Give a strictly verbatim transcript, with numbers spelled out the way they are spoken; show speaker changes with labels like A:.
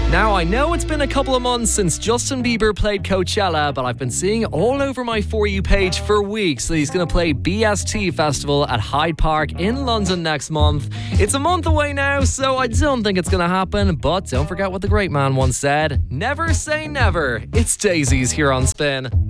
A: Now, I know it's been a couple of months since Justin Bieber played Coachella, but I've been seeing all over my For You page for weeks that he's going to play B S T Festival at Hyde Park in London next month. It's a month away now, so I don't think it's going to happen, but don't forget what the great man once said, never say never. It's Daisies here on Spin.